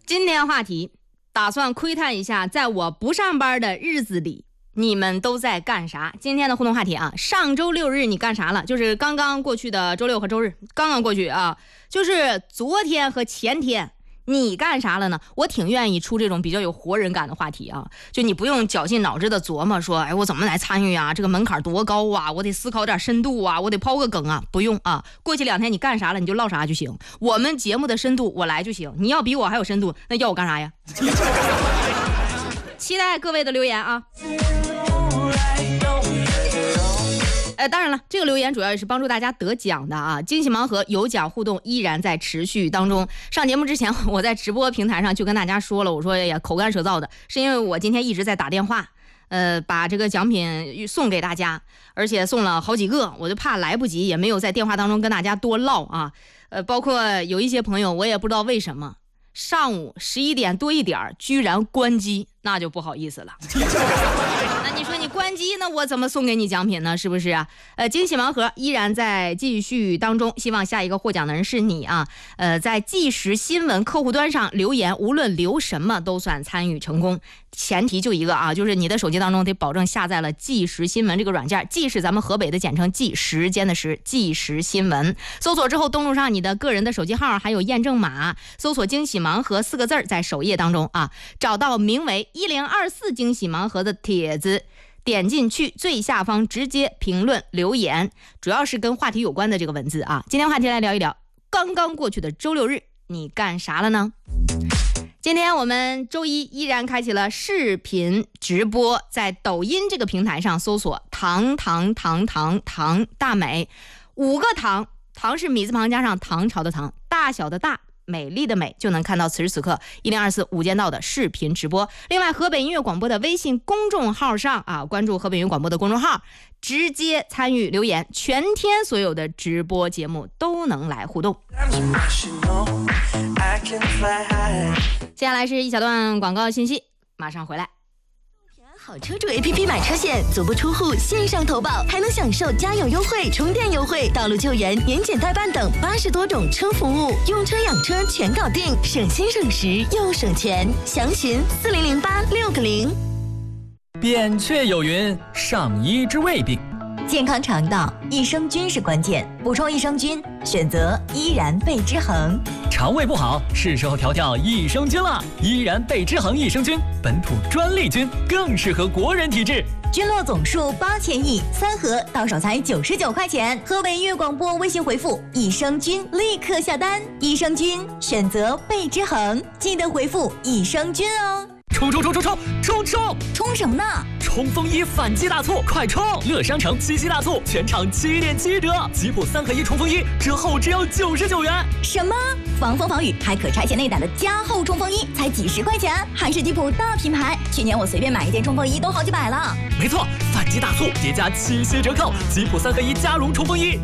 今天话题打算窥探一下，在我不上班的日子里你们都在干啥。今天的互动话题啊，上周六日你干啥了？就是刚刚过去的周六和周日，刚刚过去啊，就是昨天和前天你干啥了呢？我挺愿意出这种比较有活人感的话题啊，就你不用绞尽脑汁的琢磨说，哎，我怎么来参与啊？这个门槛多高啊？我得思考点深度啊，我得抛个梗啊，不用啊。过去2天你干啥了，你就唠啥就行。我们节目的深度我来就行，你要比我还有深度，那要我干啥呀？期待各位的留言啊。当然了，这个留言主要也是帮助大家得奖的啊！惊喜盲盒有奖互动依然在持续当中。上节目之前，我在直播平台上就跟大家说了，我说哎呀，口干舌燥的，是因为我今天一直在打电话，把这个奖品送给大家，而且送了好几个，我就怕来不及，也没有在电话当中跟大家多唠啊。包括有一些朋友，我也不知道为什么上午11点多一点居然关机，那就不好意思了。那你说你关机，那我怎么送给你奖品呢？是不是啊？惊喜盲盒依然在继续当中，希望下一个获奖的人是你啊！在即时新闻客户端上留言，无论留什么都算参与成功。前提就一个啊，就是你的手机当中得保证下载了即时新闻这个软件，即是咱们河北的简称，即时间的时，即时新闻。搜索之后登录上你的个人的手机号，还有验证码，搜索惊喜盲盒4个字，在首页当中啊，找到名为1024惊喜盲盒的帖子，点进去最下方直接评论留言，主要是跟话题有关的这个文字啊。今天话题来聊一聊，刚刚过去的周六日你干啥了呢？今天我们周一依然开启了视频直播，在抖音这个平台上搜索唐大美，5个唐，唐是米字旁加上唐朝的唐，大小的大，美丽的美，就能看到此时此刻1024无间道的视频直播。另外河北音乐广播的微信公众号上啊，关注河北音乐广播的公众号，直接参与留言，全天所有的直播节目都能来互动。接下来是一小段广告信息，马上回来。 好车主 APP 买车险，足不出户线上投保，还能享受加油优惠、充电优惠、道路救援、年检代办等80多种车服务，用车养车全搞定，省心省时又省钱。详询4008-6个0。 扁鹊有云：上医之未病。 健康肠道，益生菌是关键，补充益生菌，选择依然贝之恒。 肠胃不好，是时候调调益生菌了。依然贝之恒益生菌，本土专利菌，更适合国人体质。 菌落总数8000亿，3盒到手才99块钱。河北音乐广播微信回复益生菌，立刻下单。益生菌选择贝之恒，记得回复益生菌哦。 冲！ 冲什么呢？ 冲锋衣反击大促，快冲！乐商城7夕大促，全场7.7折，吉普3合1冲锋衣折后只要99元。 什么？防风防雨还可拆卸内胆的加厚冲锋衣才几十块钱，还是吉普大品牌。去年我随便买一件冲锋衣都好几百了。 没错，反击大促叠加7夕折扣，吉普3合1加绒冲锋衣。